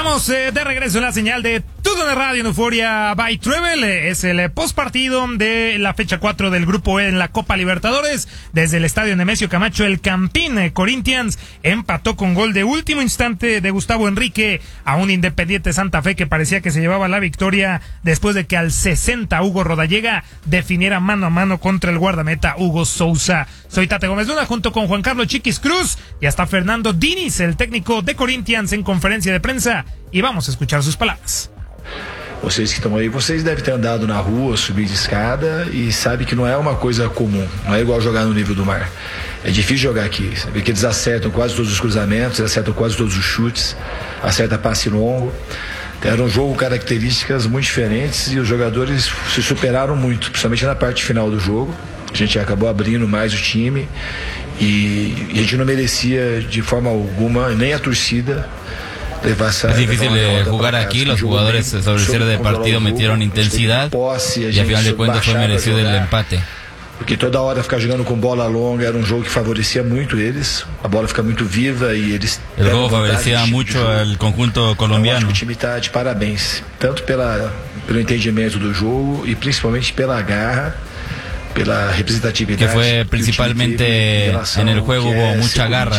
Estamos de regreso en la señal de TUDN Radio en Euforia by Travel. Es el postpartido de la fecha 4 del Grupo E en la Copa Libertadores. Desde el estadio Nemesio Camacho, el Campín Corinthians empató con gol de último instante de Gustavo Enrique a un Independiente Santa Fe que parecía que se llevaba la victoria después de que al 60 Hugo Rodallega definiera mano a mano contra el guardameta Hugo Sousa. Soy Tate Gómez Luna junto con Juan Carlos Chiquis Cruz y hasta Fernando Diniz, el técnico de Corinthians, en conferencia de prensa, y vamos a escuchar sus palabras. Vocês que estão aí, vocês devem ter andado na rua, subir de escada e sabe que não é uma coisa comum, não é igual jogar no nível do mar. É difícil jogar aqui, você vê que eles acertam quase todos os cruzamentos, acertam quase todos os chutes, acerta passe longo. Era um jogo com características muito diferentes e os jogadores se superaram muito, principalmente na parte final do jogo. A gente acabou abrindo mais o time e a gente não merecia de forma alguma, nem a torcida. Es difícil jugar aquí, los jugadores sobre el cierre de partido metieron intensidad y a final de cuentas fue merecido el empate. Porque toda hora ficar jogando com bola longa era jogo que favorecia muito eles, a bola fica muito viva e eles... El juego favorecía mucho al conjunto colombiano. Eu acho que o time está de parabéns, tanto pelo entendimento do jogo e principalmente pela garra, pela representatividade. Que fue principalmente en el juego hubo mucha garra.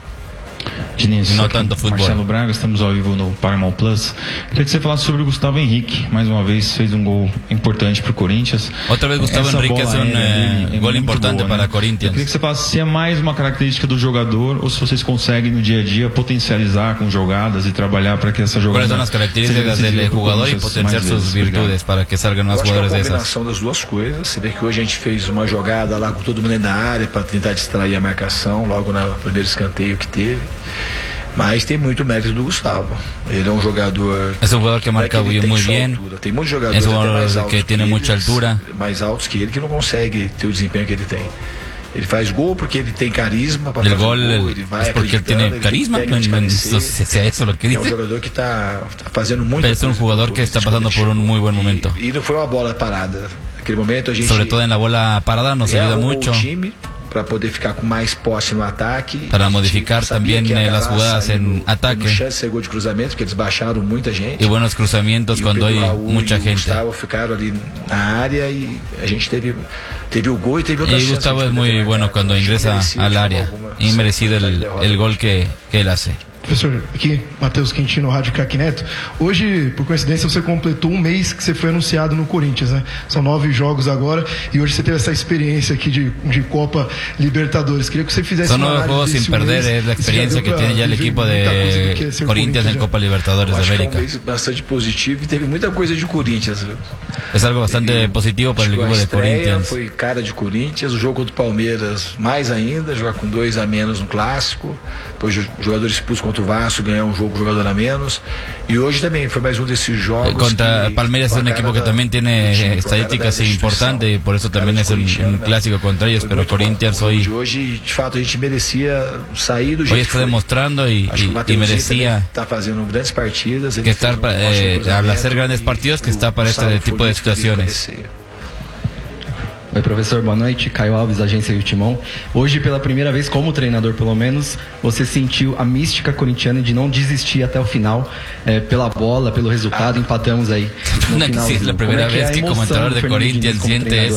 Diniz, não tanto futebol. Marcelo Braga, estamos ao vivo no Paramount Plus. Queria que você falasse sobre o Gustavo Henrique. Mais uma vez fez um gol importante para o Corinthians. Outra vez Gustavo Henrique fez um gol importante boa, para né? Corinthians. Queria que você falasse se é mais uma característica do jogador ou se vocês conseguem no dia a dia potencializar com jogadas e trabalhar para que essa jogada... ¿Cuáles son las características del jugador y potenciar sus virtudes para que salgan más jugadores de esas? Eu acho que é uma combinação das duas coisas. Você vê que hoje a gente fez uma jogada lá com todo mundo na área para tentar distrair a marcação logo no primeiro escanteio que teve. Mas tem muito mérito do Gustavo. Ele é um jogador... Es un jugador que marca muy bien. Tem muitos jogadores es un jugador que tiene mucha altura. Mais altos que ele que não consegue ter o desempenho que ele tem. Ele faz gol porque ele tem carisma para fazer gol. Ele vai es porque él tiene carisma. No sé si es eso lo que dice. É um jogador que está fazendo muito. Pero es un jugador que está pasando por un muy buen momento. E não foi uma bola parada. Naquele momento a gente... Sobre todo en la bola parada nos ayuda mucho. Para poder ficar com mais posse no ataque. Para modificar también las jugadas en ataque. Chance de gol de cruzamento, porque eles baixaram muita gente. Y buenos cruzamientos cuando hay mucha gente. Gustavo ficaram ali na área y a gente teve o gol y teve outras chances. Y Gustavo es muy bueno cuando ingresa al área. Y merecido el gol que él hace. Professor, aqui, Matheus Quintino, Rádio Craque Neto. Hoje, por coincidência, você completou um mês que você foi anunciado no Corinthians, né? São 9 jogos agora e hoje você teve essa experiência aqui de Copa Libertadores. Queria que você fizesse Son 9 juegos sin perder, es la experiencia que tiene ya el equipo de Corinthians en Copa Libertadores de América. É um mês bastante positivo e teve muita coisa de Corinthians. Es algo bastante positivo para el equipo de Corinthians. Foi cara de Corinthians, o jogo contra o Palmeiras mais ainda, jogar com 2 a menos no clássico, depois o jogador expulso contra o Vasco, ganhar jogo com jogador a menos. E hoje também foi mais desses jogos. Contra Palmeiras es un equipo que también tiene estadísticas importantes y por eso también es un clásico contra ellos, pero Corinthians hoy de fato a gente merecia sair do jeito hoy está demostrando y merecía está fazendo grandes partidas, que estar al hacer grandes partidos, que está para este tipo de situaciones. Oi, professor, boa noite. Caio Alves, agência do Timão. Hoje, pela primeira vez, como treinador, pelo menos, você sentiu a mística corintiana de não desistir até o final, pela bola, pelo resultado, empatamos aí. No, que sí, es la primera vez que como entrenador de Corinthians siente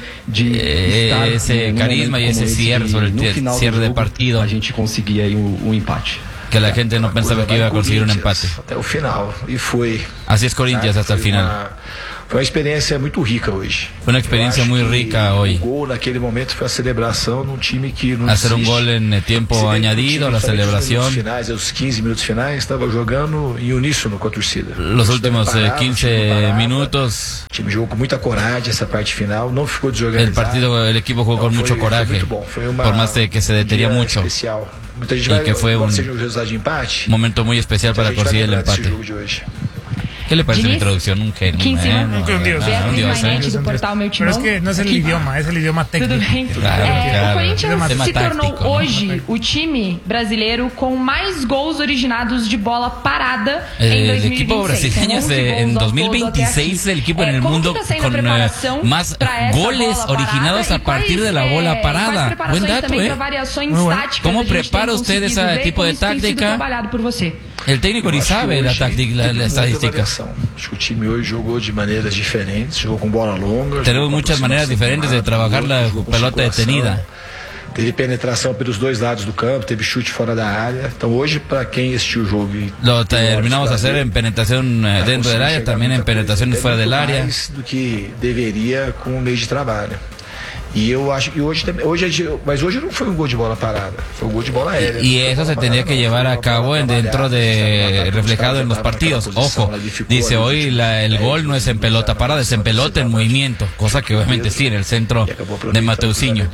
ese carisma y ese cierre sobre el cierre de partido. A gente conseguir aí empate. Que la gente no pensaba que iba a conseguir un empate. Até o final, e foi. Así es Corinthians hasta el final. Foi uma experiência muito rica hoje. Foi uma experiência muito rica hoje. O gol naquele momento foi a celebração num time que não hacer un gol en tiempo añadido, la celebración. Os 15 minutos finais estava jogando em uníssono com a torcida. Los últimos 15 minutos. O time jogou com muita coragem essa parte final, não ficou desorganizado. El equipo jugó con mucho coraje. Por más de que se detenía mucho. Y que fue un momento muy especial para conseguir el empate. ¿Qué le parece mi introducción? Un genio. Un dios. Do portal Meu Timão. Pero es que no es el idioma, es el idioma técnico. Tudo bem? Claro, o Corinthians se tornou tático, hoje o time brasileiro com mais gols originados de bola parada em 2026. El equipo brasileño en 2026 es el equipo en el mundo con más goles originados a partir de la bola parada. Buen dato, ¿eh? Muy bueno. ¿Cómo prepara usted ese tipo de táctica? El técnico ni sabe la táctica, la estadística. Acho que o time hoje jogou de maneiras diferentes, jogou com bola longa. Tenemos muchas maneras diferentes de trabajar la pelota detenida. Teve penetração pelos dois lados do campo, teve chute fora da área. Então hoje, para quem assistiu o jogo e lo terminamos de hacer en penetración dentro del área, también en penetración fuera del área. Mais do que deveria com o meio de trabalho. E eu acho que mas hoje não foi um gol de bola parada, foi um gol de bola aérea. Y eso se tendría que llevar a cabo dentro de reflejado en los partidos. Ojo, dice hoy el gol no es en pelota parada, es en pelota en movimiento, cosa que obviamente sí en el centro de Mateuzinho.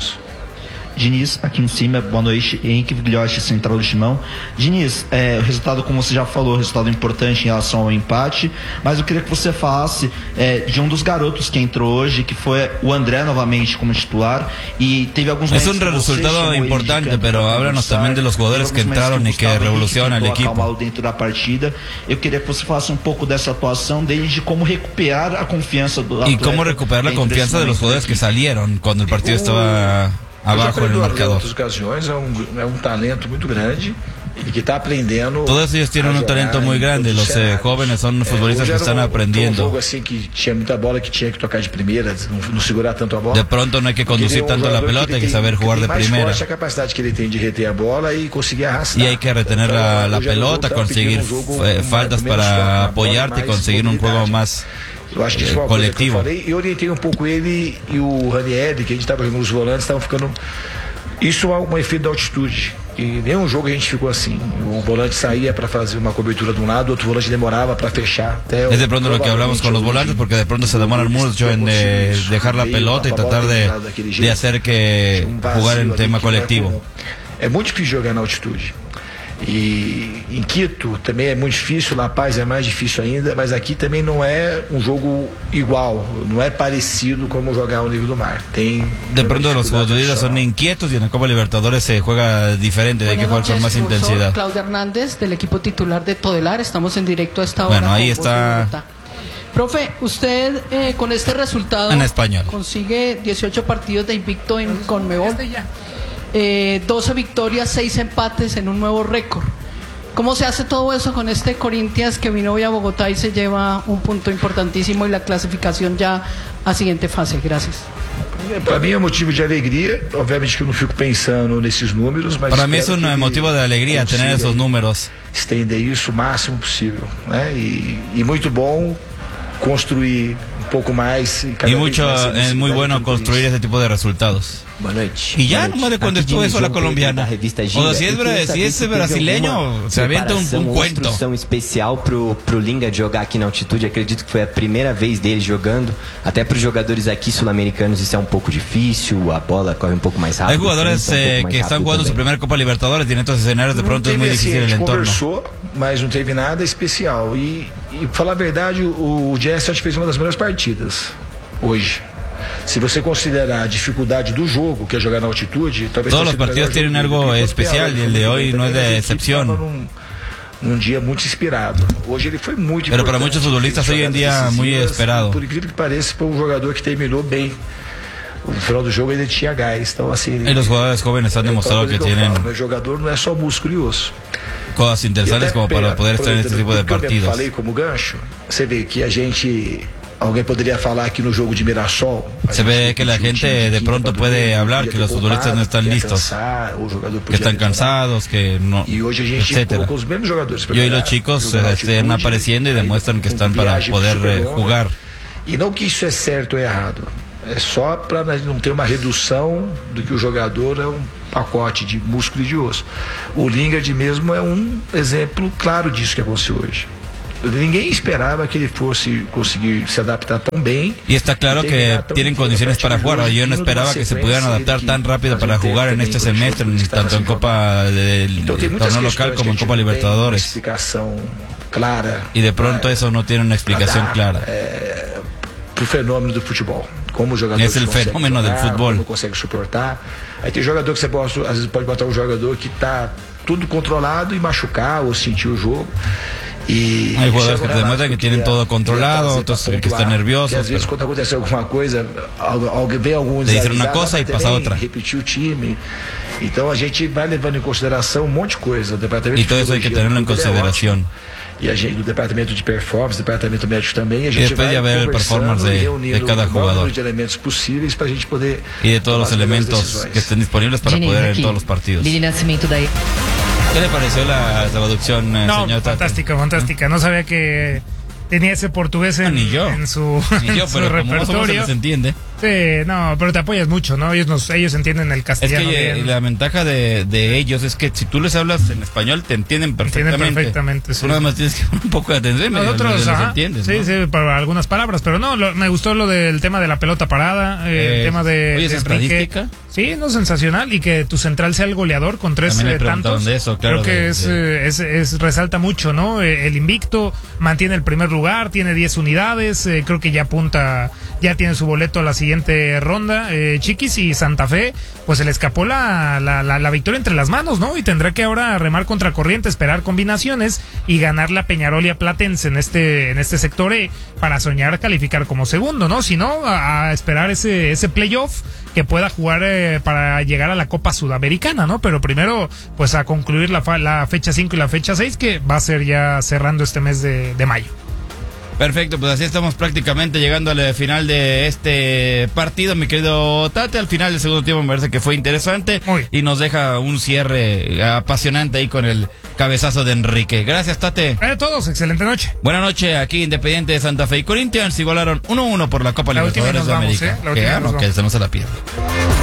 Diniz, aqui em cima, boa noite, Henrique Vigliotti, central do Timão. Diniz, o resultado, como você já falou, resultado importante em relação ao empate, mas eu queria que você falasse de um dos garotos que entrou hoje, que foi o André novamente como titular, y teve alguns... Es un resultado importante, pero háblanos también de los jugadores que entraron y que revolucionan el equipo. Dentro da partida. Eu queria que você falasse um pouco dessa atuação deles, de como recuperar a confiança do atleta. Y cómo recuperar la confianza de los jugadores que salieron cuando el partido estaba abajo en el marcador. Em outras ocasiões é um talento muito grande y que está aprendiendo. Todos ellos tienen un talento muy grande. Los jóvenes son futbolistas que están aprendiendo. Un juego así que tinha muita bola, que tinha que tocar de primeira, não segurar tanto a bola. De pronto no hay que conducir tanto la pelota, hay que saber jugar de primera. A capacidade que ele tem de reter a bola y conseguir arrastar. Y hay que retener la pelota, conseguir faltas para apoyarte y conseguir un juego más eu acho que isso foi uma coisa que eu falei, e orientei um pouco ele e o Ranieri, que a gente estava jogando os volantes, estavam ficando. Isso é um efeito da altitude. E nenhum jogo a gente ficou assim. O volante saía para fazer uma cobertura de um lado, o outro volante demorava para fechar. Es de pronto lo que hablamos con los volantes, porque de pronto se demoran mucho en dejar la pelota y tratar de hacer que jugar en tema colectivo. É muito difícil jogar na altitude. E em Quito também é muito difícil, La Paz é mais difícil ainda, mas aqui também não é um jogo igual, não é parecido como jogar ao nível do mar. De pronto los futbolistas son inquietos y en la Copa Libertadores se juega diferente, hay que jugar con más intensidad. Claudia Hernández, del equipo titular de Todelar, estamos en directo a esta hora. Bueno, ahí está. Profe, usted con este resultado en español consigue 18 partidos de invicto en Conmebol. 12 victorias, 6 empates en un nuevo récord. ¿Cómo se hace todo eso con este Corinthians que vino hoy a Bogotá y se lleva un punto importantísimo y la clasificación ya a siguiente fase? Gracias. Para mí es motivo de alegría, obviamente que eu não fico pensando nesses números, mas para mí es un motivo de alegría tener esos números. Estender isso o máximo possível, né? E muito bom construir un poco más. Y mucho, es muy bueno construir ese tipo de resultados. Y ya nomás le contestó eso a la colombiana. O si es brasileño, se avienta un cuento. Instrução especial pro Linga jogar aqui na altitude. Acredito que foi a primeira vez dele jogando. Até para os jogadores aqui sul-americanos isso é um pouco difícil. A bola corre um pouco mais rápido. Hay jugadores que están jugando su primera Copa Libertadores y en estos escenarios de pronto es muy difícil el entorno. Conversou, mas não teve nada especial. E para falar a verdade, o Jesse fez uma das melhores partidas hoje. Se você considerar a dificuldade do jogo, que é jogar na altitude, talvez todos los partidos tienen algo especial y el de hoy no es de excepción. Num dia muito inspirado. Hoje ele foi muito Pero para muchos futbolistas hoy en día muy esperado. Por incrível que pareça, foi um jogador que terminou bem. No final do jogo ele tinha gás, então assim. Y los jugadores jóvenes han demostrado que tienen. O jogador não é só músculo e osso. Cosas interesantes como para poder estar en este tipo de partidos. Eu falei como gancho. Você vê que a gente. Alguém poderia falar que no jogo de Mirassol se ve que la gente de pronto puede hablar que los futbolistas no están listos, que están cansados, que no, etcétera. Y hoy los chicos están apareciendo y demuestran que están para poder jugar. E não que isso é certo ou errado, é só para não ter uma redução do que o jogador é um pacote de músculo e de osso. O Lingard mesmo é um exemplo claro disso que aconteceu hoje. Ninguém esperaba que él fuese conseguir se adaptar tan bien. Y está claro que tienen condiciones para jugar. Yo no esperaba que se pudieran adaptar tan rápido para jugar en este semestre, tanto en Copa del torneo local como en Copa Libertadores. Y de pronto eso no tiene una explicación clara. Pro fenômeno do futebol. Como o jogador es el fenómeno del fútbol. Como consegue suportar. Aí tem jogador que você pode, às vezes pode botar um jogador que está tudo controlado e machucar ou sentir o jogo. Hay jugadores que te demuestran que tienen todo controlado, otros que están nerviosos. Às vezes, quando acontece alguma coisa, vem algum te dicen una cosa y pasa otra. Repetir o time. Então a gente vai levando em consideração um monte de coisa. O departamento y todo eso hay que tenerlo en consideración. E a gente, no departamento de performance, departamento médico também, a gente después vai ya ver el performance de cada jugador de elementos possíveis para a gente poder y de todos los elementos que estén disponibles para poder en todos los partidos. Lili Nascimento daí. ¿Qué le pareció la traducción, no, señor Tate? Fantástica. No sabía que tenía ese portugués en su, ni yo, en su pero repertorio. como se les entiende. Sí, no, pero te apoyas mucho, ¿no? Ellos entienden el castellano. Es que bien. la ventaja de ellos es que si tú les hablas en español te entienden perfectamente. Sí. Tú nada más tienes que poner un poco de atención. Nosotros, los entiendes, sí, ¿no? sí, para algunas palabras, pero no, me gustó lo del tema de la pelota parada, el tema de oye, ¿es Enrique. estadística? Sí, no, sensacional, y que tu central sea el goleador con 3 tantos. De eso, claro, creo que resalta mucho, ¿no? El invicto mantiene el primer lugar, tiene 10 unidades, creo que ya tiene su boleto a la siguiente ronda. Chiquis, y Santa Fe, pues se le escapó la victoria entre las manos, ¿no? Y tendrá que ahora remar contra corriente, esperar combinaciones y ganar la Peñarol y a Platense en este sector E para soñar calificar como segundo, ¿no? Si no, a esperar ese playoff que pueda jugar para llegar a la Copa Sudamericana, ¿no? Pero primero, pues a concluir la fecha 5 y la fecha 6, que va a ser ya cerrando este mes de mayo. Perfecto, pues así estamos prácticamente llegando al final de este partido, mi querido Tate. Al final del segundo tiempo me parece que fue interesante y nos deja un cierre apasionante ahí con el cabezazo de Enrique. Gracias, Tate. A todos, excelente noche. Buenas noches, aquí Independiente de Santa Fe y Corinthians igualaron 1-1 por la Copa Libertadores de América. Que no se la pierda.